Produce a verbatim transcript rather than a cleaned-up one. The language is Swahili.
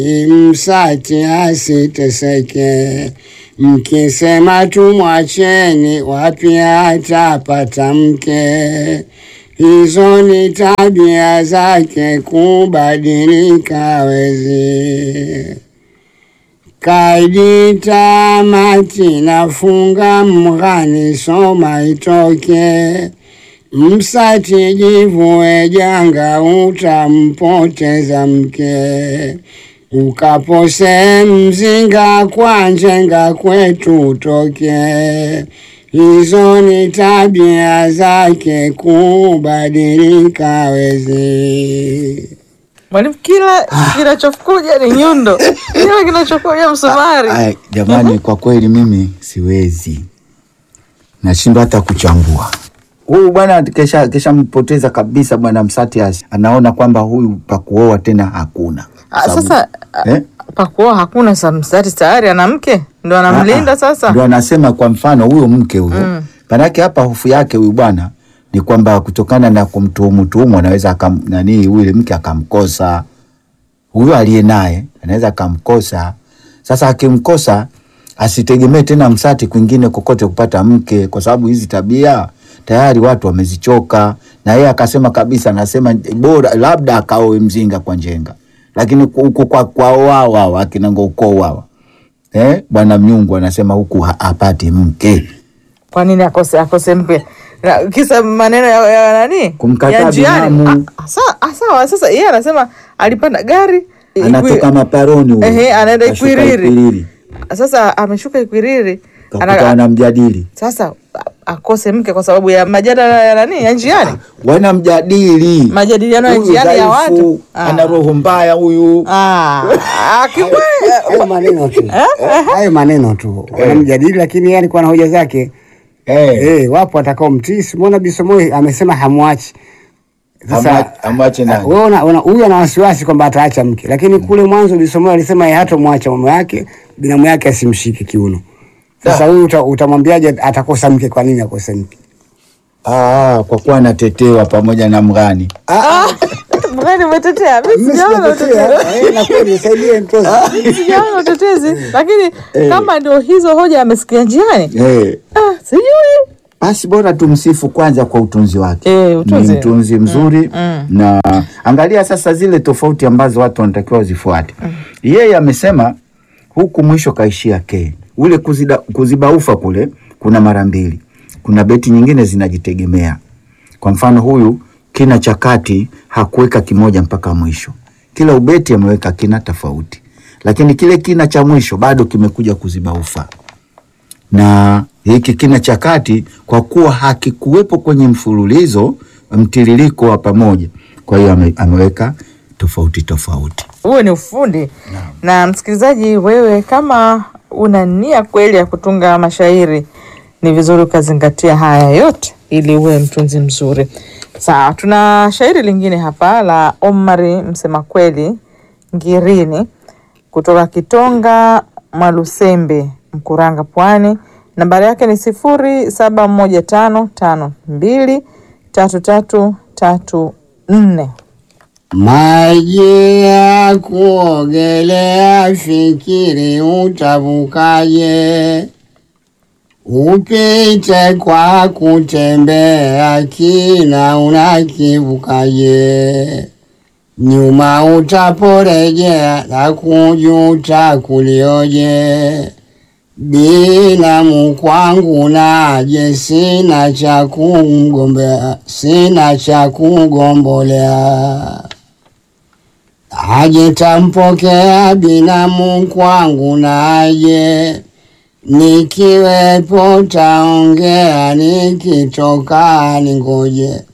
Msati asiteseke, mkisema tumwacheni wapi atapata mke. Hizo ni tabia zake kubadilika wezi. Kaidi tamati nafunga mghani soma itoke. Msati jivue janga utampoteza mke. Ukapose mzinga kwa njenga kwetu utoke. Hizo ni tabia zake kubadilika wezi. Mwalimu, kila kinachokuja ni nyundo. Kila kinachokuja msumari. Ai, jamani, kwa kweli mimi siwezi. Nashindwa hata kuchambua. Huyu bwana kesha kesha mpoteza kabisa bwana Msati. Anaona kwamba huyu pakuoa tena hakuna. A, sasa eh? Pakuoa hakuna, sa Msati tayari ana mke, ndo anamlinda sasa. Ndio anasema kwa mfano huyo mke huyo. Mm. Manake hapa hofu yake huyu bwana ni kwamba kutokana na kumtuhumu tuhumu anaweza akam nani yule mke akamkosa. Huyo aliye naye anaweza akamkosa. Sasa akimkosa asitegemee tena Msati kwingine kokote kupata mke, kwa sababu hizi tabia tayari watu wamezichoka. Na yeye akasema kabisa, anasema bora labda akaoe mzinga kwa njenga, lakini huko kwa kwa wao wao akinango uko wao eh bwana Mnyungu anasema huku hapati mke. Kwa nini akose akose mke? Kisa maneno ya, ya nani? Kumkataa binamu. Sawa sawa, sasa yeye anasema alipanda gari anatoka Maparoni huyo. Ehe, anaenda Ikwiriri. Sasa ameshuka Ikwiriri, ana anamjadili. Sasa akose mke kwa sababu ya majadala ya nani ya njiani. Wana mjadili. Majadiliano ya njiani ya watu. Ana roho mbaya huyu. Ah, akimwe hayo maneno tu. Hayo maneno tu. Wanamjadili lakini yeye alikuwa na hoja zake. Eh, eh wapo atakao mtii. Simona Bisomoi amesema hamwachi. Sasa amwache nani? Wewe una huyu ana wasiwasi kwamba ataacha mke. Lakini kule mwanzo Bisomoi alisema yeye hatomwacha mume wake, binamu yake asimshike kiuno. Sasa huyu utamwambiaje atakosa mke? Kwa nini akose mke? Ah, kwa kuwa anatetewa pamoja na Mghani. Ah, Mghani umetetea. Mimi sijaona utetea. Eh, na kweli nisaidie mtoto. Mimi sijaona utetezi. Lakini kama ndio hizo hoja amesikia njiani. Eh. Ah, sijui. Basi bora tumsifu kwanza kwa utunzi wake. Eh, utunzi. Ni mtunzi mzuri. Mm, mm. Na angalia sasa zile tofauti ambazo watu wanatakiwa wazifuate. Mm. Yeye amesema huku mwisho kaishia ke. Ule kuzida, kuziba ufa kule kuna mara mbili. Kuna beti nyingine zinajitegemea. Kwa mfano huyu kina cha kati hakuweka kimoja mpaka mwisho. Kila ubeti ameweka kina tofauti. Lakini kile kina cha mwisho bado kimekuja kuziba ufa. Na hiki kina cha kati kwa kuwa hakikuwepo kwenye mfululizo mtiririko wa pamoja, kwa hiyo ame, ameweka tofauti tofauti. Huo ni ufundi. No. Na msikilizaji, wewe kama una nia kweli ya kutunga mashairi, ni vizuri ukazingatia haya yote ili uwe mtunzi mzuri. Sawa, tuna shairi lingine hapa la Omari Msema Kweli Ngirini kutoka Kitonga Malusembe, Mkuranga, Pwani. Nambari yake ni sifuri saba moja tano tano mbili tatu tatu tatu nne. Maji ya kuogelea fikiri utavukaje, upite kwa kutembea kina unakivukaje, nyuma utaporejea na kujuta kulioje, binamu kwangu naje sina cha kugombea, sina cha kugombolea, aje tampokea binamu kwangu naje, nikiwepo taongea nikitoka ningoje,